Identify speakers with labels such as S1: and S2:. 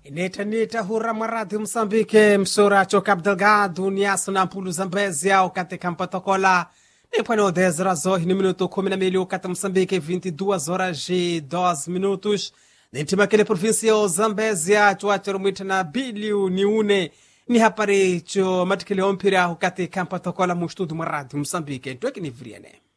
S1: Neta hura maradi Msambike msura choka Abdelgado niaso na mpulu Zambezia ukate kampatokola Nepano 10 horas ni minuto 12 ukate Msambike 22 horas e 12 minutos Nentima kele provincia Zambezia chuachero mwita na biliu ni une ni hapari cho matikele ompira ukate kampatokola mustudu maradi Msambike Tuweki ni vriene